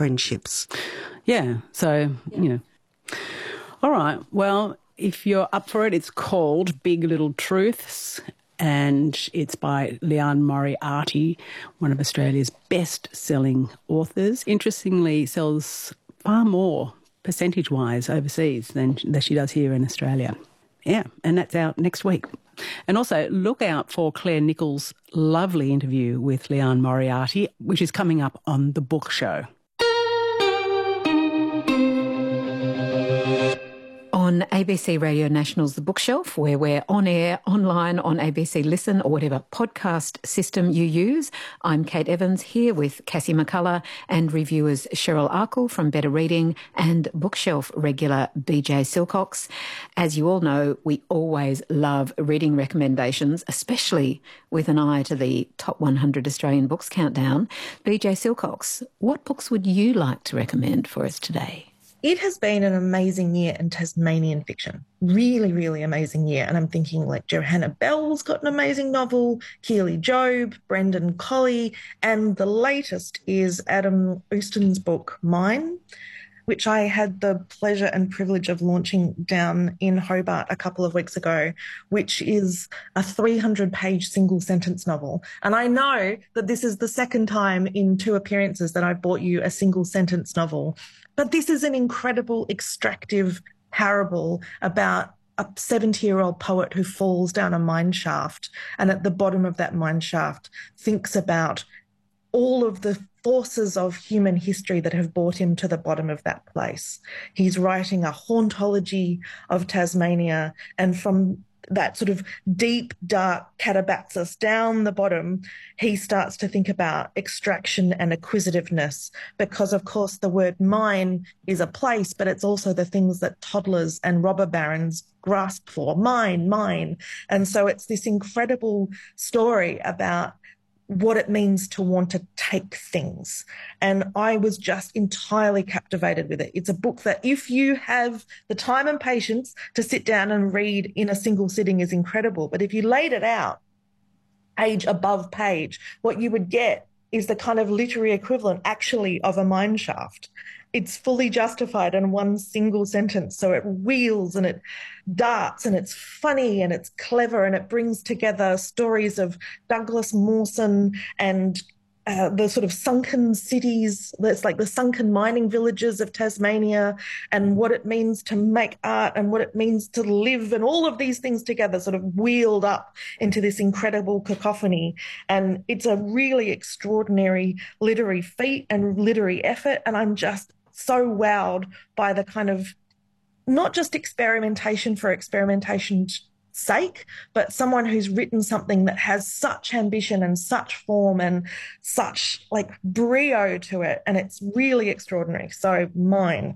friendships. Yeah, so, you know. All right, well, if you're up for it, it's called Big Little Truths, and it's by Leanne Moriarty, one of Australia's best-selling authors. Interestingly, sells far more percentage-wise overseas than she does here in Australia. Yeah, and that's out next week. And also look out for Claire Nichols' lovely interview with Leanne Moriarty, which is coming up on The Book Show. On ABC Radio National's The Bookshelf, where we're on air, online, on ABC Listen or whatever podcast system you use. I'm Kate Evans here with Cassie McCullough and reviewers Cheryl Arkle from Better Reading and Bookshelf regular BJ Silcox. As you all know, we always love reading recommendations, especially with an eye to the top 100 Australian books countdown. BJ Silcox, what books would you like to recommend for us today? It has been an amazing year in Tasmanian fiction. Really, really amazing year. And I'm thinking like Johanna Bell's got an amazing novel, Keely Job, Brendan Colley, and the latest is Adam Ouston's book, Mine, which I had the pleasure and privilege of launching down in Hobart a couple of weeks ago, which is a 300-page single-sentence novel. And I know that this is the second time in 2 appearances that I've bought you a single-sentence novel. But this is an incredible, extractive parable about a 70-year-old poet who falls down a mine shaft and at the bottom of that mine shaft thinks about all of the forces of human history that have brought him to the bottom of that place. He's writing a hauntology of Tasmania, and from that sort of deep, dark Catabaxis down the bottom, he starts to think about extraction and acquisitiveness because, of course, the word mine is a place, but it's also the things that toddlers and robber barons grasp for. Mine, mine. And so it's this incredible story about what it means to want to take things. And I was just entirely captivated with it. It's a book that if you have the time and patience to sit down and read in a single sitting is incredible. But if you laid it out page above page, what you would get is the kind of literary equivalent actually of a mine shaft. It's fully justified in one single sentence. So it wheels and it darts and it's funny and it's clever and it brings together stories of Douglas Mawson and the sort of sunken cities, that's like the sunken mining villages of Tasmania, and what it means to make art and what it means to live, and all of these things together sort of wheeled up into this incredible cacophony. And it's a really extraordinary literary feat and literary effort. And I'm just so wowed by the kind of not just experimentation for experimentation's sake, but someone who's written something that has such ambition and such form and such like brio to it. And it's really extraordinary. So Mine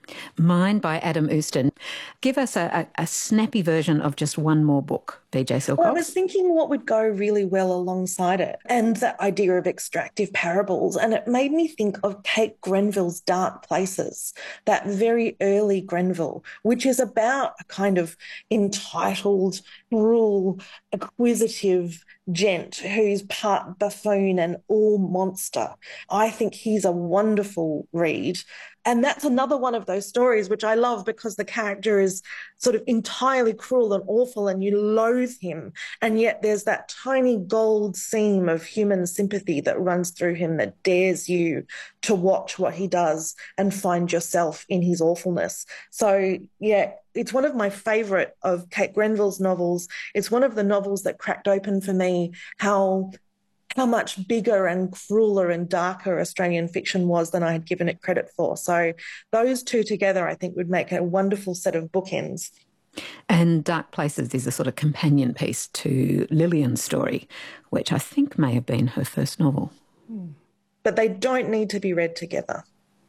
by Adam Ouston. Give us a snappy version of just one more book, BJ Silcox. Well, I was thinking what would go really well alongside it and that idea of extractive parables. And it made me think of Kate Grenville's Dark Places, that very early Grenville, which is about a kind of entitled, cruel, acquisitive gent who's part buffoon and all monster. I think he's a wonderful read. And that's another one of those stories which I love because the character is sort of entirely cruel and awful and you loathe him. And yet there's that tiny gold seam of human sympathy that runs through him that dares you to watch what he does and find yourself in his awfulness. So, yeah, it's one of my favourite of Kate Grenville's novels. It's one of the novels that cracked open for me how much bigger and crueler and darker Australian fiction was than I had given it credit for. So those two together, I think, would make a wonderful set of bookends. And Dark Places is a sort of companion piece to Lillian's story, which I think may have been her first novel. But they don't need to be read together.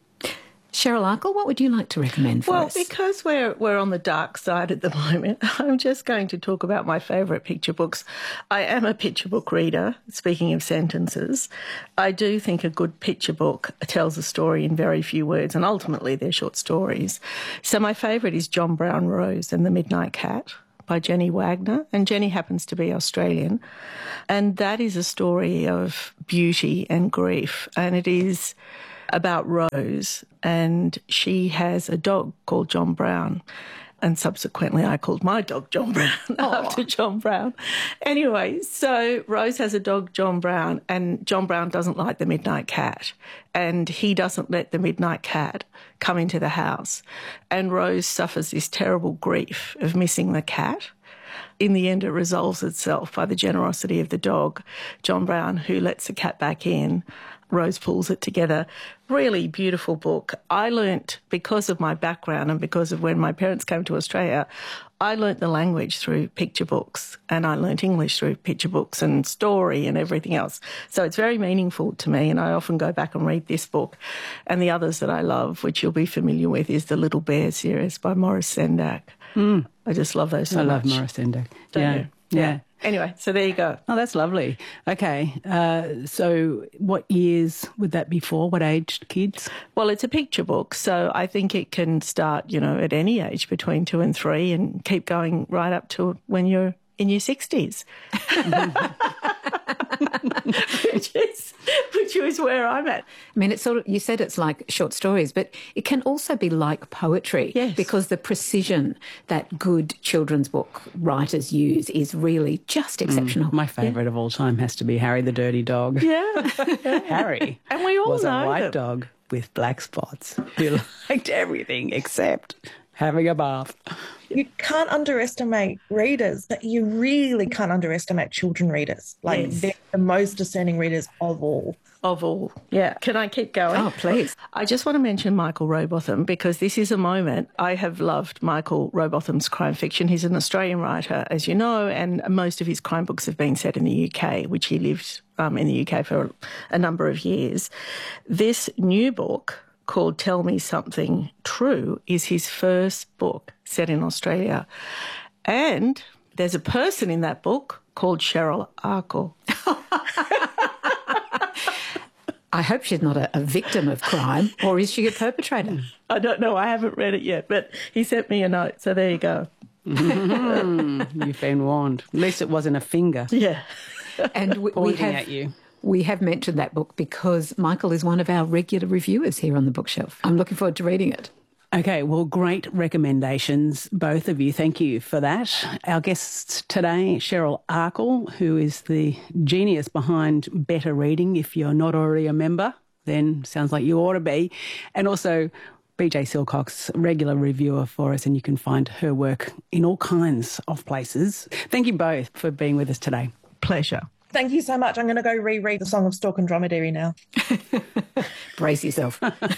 Cheryl Arkle, what would you like to recommend for us? Well, because we're on the dark side at the moment, I'm just going to talk about my favourite picture books. I am a picture book reader, speaking of sentences. I do think a good picture book tells a story in very few words, and ultimately they're short stories. So my favourite is John Brown Rose and the Midnight Cat by Jenny Wagner, and Jenny happens to be Australian. And that is a story of beauty and grief, and it is about Rose, and she has a dog called John Brown. And subsequently, I called my dog John Brown after John Brown. Anyway, so Rose has a dog, John Brown, and John Brown doesn't like the midnight cat. And he doesn't let the midnight cat come into the house. And Rose suffers this terrible grief of missing the cat. In the end, it resolves itself by the generosity of the dog, John Brown, who lets the cat back in. Rose pulls it together. Really beautiful book. I learnt, because of my background and because of when my parents came to Australia, I learnt the language through picture books, and I learnt English through picture books and story and everything else. So it's very meaningful to me, and I often go back and read this book. And the others that I love, which you'll be familiar with, is the Little Bear series by Maurice Sendak. I just love those so much. I love Maurice Sendak. Don't you? Yeah. Anyway, so there you go. Oh, that's lovely. Okay. So what years would that be for? What aged kids? Well, it's a picture book, so I think it can start, at any age between 2 and 3 and keep going right up to when you're in your 60s. which is where I'm at. I mean, it's sort of, you said it's like short stories, but it can also be like poetry. Yes. Because the precision that good children's book writers use is really just exceptional. My favourite of all time has to be Harry the Dirty Dog. Yeah. Harry and we all was know a white them. dog with black spots who liked everything except having a bath. You can't underestimate readers, but you really can't underestimate children readers. Like, Yes. they're the most discerning readers of all. Of all. Yeah. Can I keep going? Oh, please. I just want to mention Michael Rowbotham, because this is a moment. I have loved Michael Rowbotham's crime fiction. He's an Australian writer, as you know, and most of his crime books have been set in the UK, which he lived in the UK for a number of years. This new book, called Tell Me Something True, is his first book set in Australia. And there's a person in that book called Cheryl Arkle. I hope she's not a victim of crime, or is she a perpetrator? I don't know. I haven't read it yet, but he sent me a note. So there you go. You've been warned. At least it wasn't a finger Yeah. And we pointing have at you. We have mentioned that book because Michael is one of our regular reviewers here on the bookshelf. I'm looking forward to reading it. Okay, well, great recommendations, both of you. Thank you for that. Our guests today, Cheryl Arkle, who is the genius behind Better Reading. If you're not already a member, then sounds like you ought to be. And also BJ Silcox, regular reviewer for us, and you can find her work in all kinds of places. Thank you both for being with us today. Pleasure. Thank you so much. I'm going to go reread The Song of Stork and Dromedary now. Brace yourself.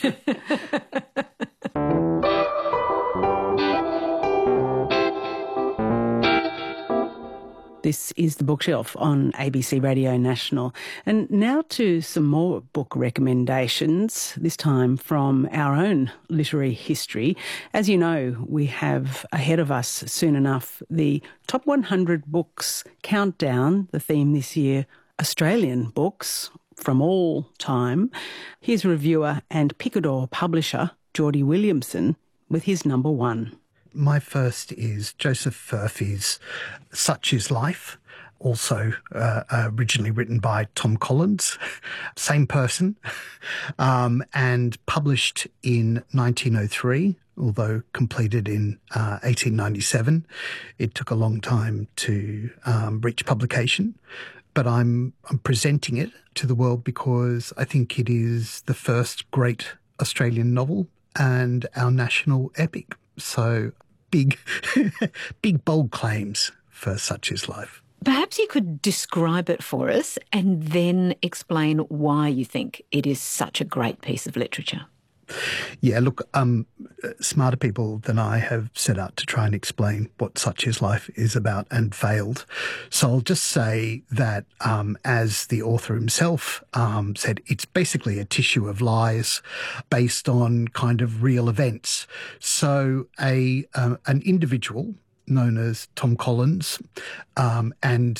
This is The Bookshelf on ABC Radio National. And now to some more book recommendations, this time from our own literary history. As you know, we have ahead of us soon enough the Top 100 Books Countdown, the theme this year, Australian books from all time. Here's reviewer and Picador publisher Geordie Williamson with his number one. My first is Joseph Furphy's Such Is Life, also originally written by Tom Collins, same person, and published in 1903, although completed in 1897. It took a long time to reach publication, but I'm presenting it to the world because I think it is the first great Australian novel and our national epic. So big, bold claims for Such Is Life. Perhaps you could describe it for us and then explain why you think it is such a great piece of literature. Yeah, look, smarter people than I have set out to try and explain what Such Is Life is about and failed. So I'll just say that, as the author himself said, it's basically a tissue of lies based on kind of real events. So an individual known as Tom Collins and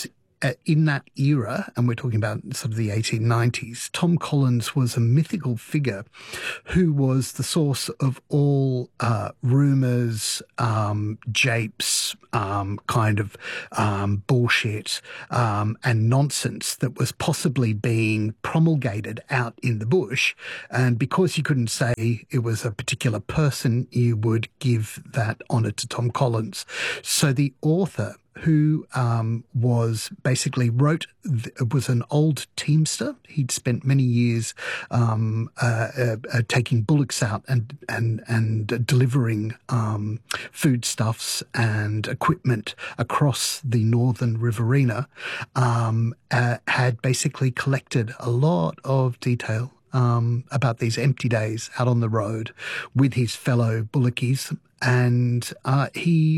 in that era, and we're talking about sort of the 1890s, Tom Collins was a mythical figure who was the source of all rumours, japes, kind of bullshit and nonsense that was possibly being promulgated out in the bush. And because you couldn't say it was a particular person, you would give that honour to Tom Collins. So the author, who was basically was an old teamster. He'd spent many years taking bullocks out and delivering foodstuffs and equipment across the northern Riverina, had basically collected a lot of detail about these empty days out on the road with his fellow bullockies. And he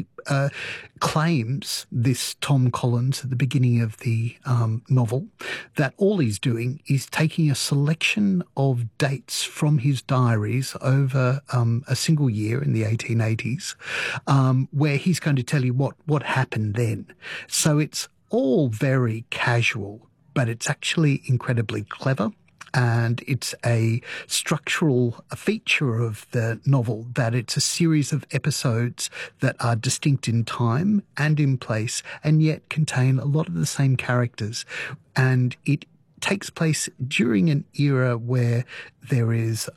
claims, this Tom Collins, at the beginning of the novel, that all he's doing is taking a selection of dates from his diaries over a single year in the 1880s, where he's going to tell you what happened then. So it's all very casual, but it's actually incredibly clever. And it's a structural feature of the novel that it's a series of episodes that are distinct in time and in place, and yet contain a lot of the same characters. And it takes place during an era where there is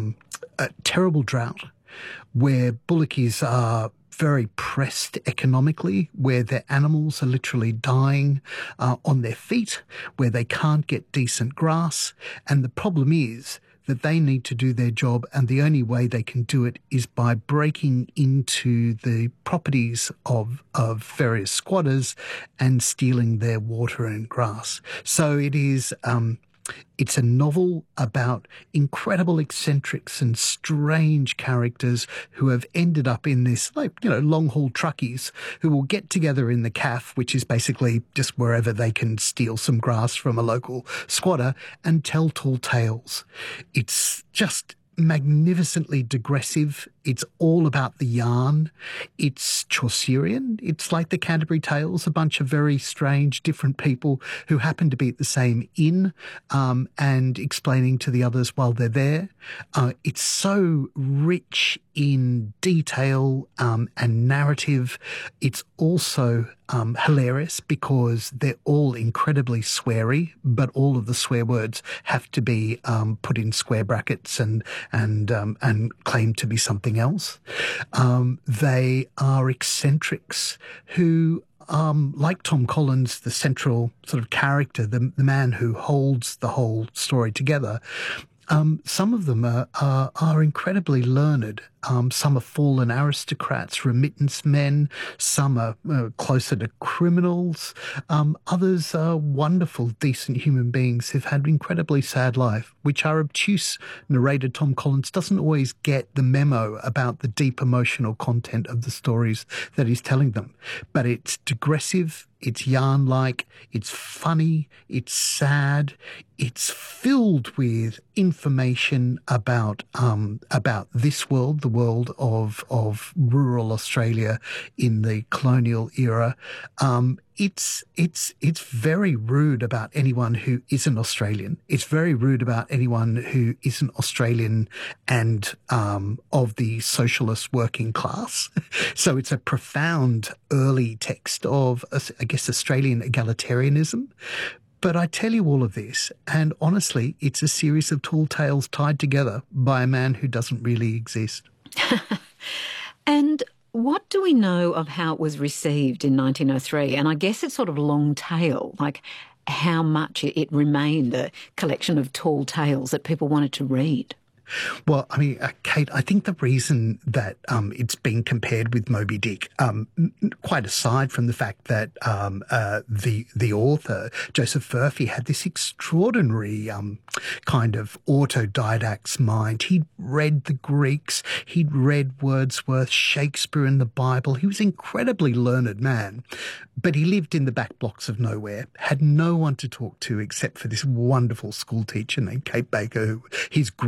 a terrible drought, where bullockies are very pressed economically, where their animals are literally dying on their feet, where they can't get decent grass. And the problem is that they need to do their job, and the only way they can do it is by breaking into the properties of various squatters and stealing their water and grass. So it is it's a novel about incredible eccentrics and strange characters who have ended up in this, long-haul truckies who will get together in the caff, which is basically just wherever they can steal some grass from a local squatter, and tell tall tales. It's just magnificently digressive. It's all about the yarn. It's Chaucerian. It's like the Canterbury Tales, a bunch of very strange, different people who happen to be at the same inn and explaining to the others while they're there. It's so rich in detail and narrative. It's also hilarious because they're all incredibly sweary, but all of the swear words have to be put in square brackets and claimed to be something else. They are eccentrics who, like Tom Collins, the central sort of character, the man who holds the whole story together. Some of them are incredibly learned. Some are fallen aristocrats, remittance men. Some are closer to criminals. Others are wonderful, decent human beings who've had incredibly sad life, which our obtuse narrator Tom Collins doesn't always get the memo about the deep emotional content of the stories that he's telling them. But it's digressive. It's yarn-like, it's funny, it's sad, it's filled with information about this world, the world of rural Australia in the colonial era. It's very rude about anyone who isn't Australian. It's very rude about anyone who isn't Australian and of the socialist working class. So it's a profound early text of, I guess, Australian egalitarianism. But I tell you all of this, and honestly, it's a series of tall tales tied together by a man who doesn't really exist. And what do we know of how it was received in 1903? And I guess it's sort of long tail, like how much it remained a collection of tall tales that people wanted to read. Well, I mean, Kate, I think the reason that it's being compared with Moby Dick, quite aside from the fact that the author, Joseph Furphy, had this extraordinary kind of autodidact's mind. He'd read the Greeks, he'd read Wordsworth, Shakespeare and the Bible. He was an incredibly learned man, but he lived in the back blocks of nowhere, had no one to talk to except for this wonderful school teacher named Kate Baker, who his greatest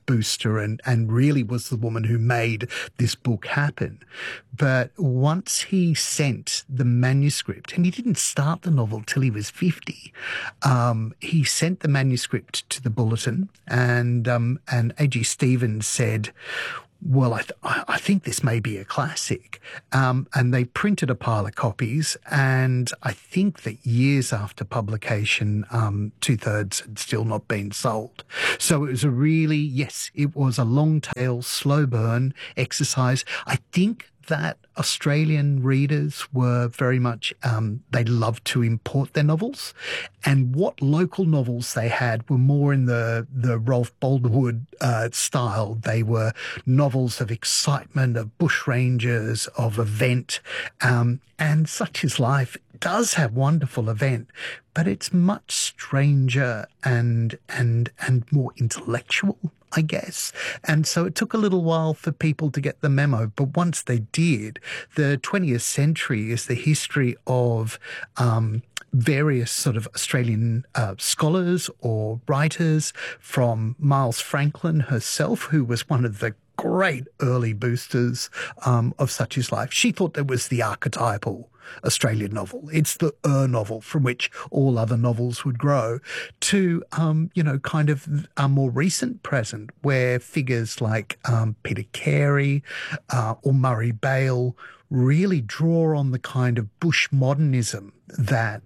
booster and really was the woman who made this book happen. But once he sent the manuscript, and he didn't start the novel till he was 50, he sent the manuscript to the Bulletin, and A.G. Stevens said, well, I think this may be a classic. And they printed a pile of copies, and I think that years after publication, 2/3 had still not been sold. So it was it was a long tail, slow burn exercise. I think that Australian readers were very much, they loved to import their novels. And what local novels they had were more in the Rolf Boldwood style. They were novels of excitement, of bushrangers, of event. And Such Is Life does have wonderful event, but it's much stranger and more intellectual, I guess. And so it took a little while for people to get the memo. But once they did, the 20th century is the history of various sort of Australian scholars or writers, from Miles Franklin herself, who was one of the great early boosters of Such Is Life. She thought that was the archetypal Australian novel. It's the novel from which all other novels would grow, to, kind of a more recent present where figures like Peter Carey or Murray Bale really draw on the kind of bush modernism that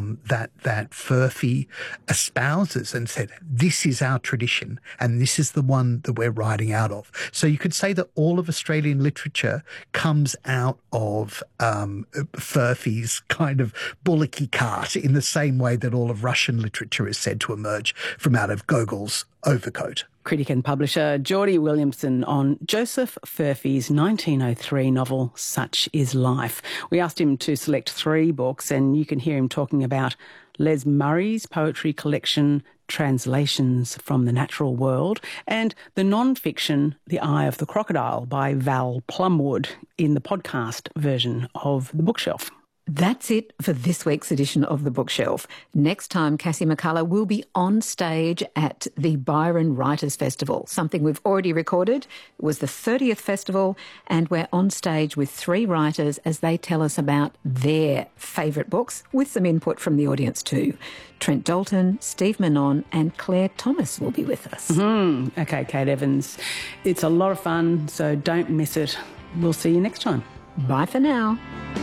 Furphy espouses, and said, this is our tradition and this is the one that we're writing out of. So you could say that all of Australian literature comes out of Furphy's kind of bullocky cart, in the same way that all of Russian literature is said to emerge from out of Gogol's overcoat. Critic and publisher Geordie Williamson on Joseph Furphy's 1903 novel, Such Is Life. We asked him to select 3 books, and you can hear him talking about Les Murray's poetry collection, Translations from the Natural World, and the non-fiction The Eye of the Crocodile by Val Plumwood in the podcast version of The Bookshelf. That's it for this week's edition of The Bookshelf. Next time, Cassie McCullough will be on stage at the Byron Writers Festival, something we've already recorded. It was the 30th festival, and we're on stage with 3 writers as they tell us about their favourite books, with some input from the audience too. Trent Dalton, Steve Manon and Claire Thomas will be with us. Okay, Kate Evans. It's a lot of fun, so don't miss it. We'll see you next time. Bye for now.